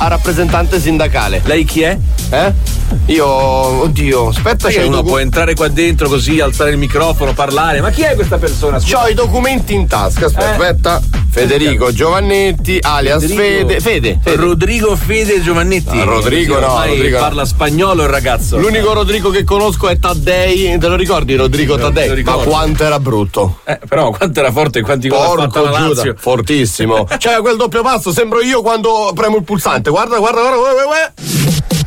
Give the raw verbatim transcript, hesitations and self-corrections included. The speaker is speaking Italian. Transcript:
la rappresentante sindacale. Lei chi è? Eh? Io, oddio, aspetta, Perché c'è uno docu- può entrare qua dentro così, alzare il microfono, parlare. Ma chi è questa persona? Scusa. C'ho i documenti in tasca, aspetta, Eh. aspetta. Federico Giovannetti, alias Federico- Fede. Fede. Fede. Rodrigo Fede Giovannetti. Ah, Rodrigo Così no, ormai Rodrigo no. parla spagnolo il ragazzo. L'unico Rodrigo che conosco è Taddei. Te lo ricordi, Rodrigo Sì, Taddei? lo Ma ricordo. quanto era brutto. Eh, però quanto era forte e quanti gol ha fatto Porco la Giuda, Lazio. fortissimo. C'era quel doppio passo, sembro io quando premo il pulsante. Guarda, guarda, guarda, guarda, guarda.